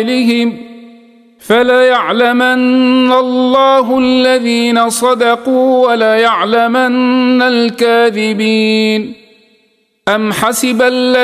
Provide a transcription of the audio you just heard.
فليعلمن الله الذين صدقوا وليعلمن الكاذبين. أم حسب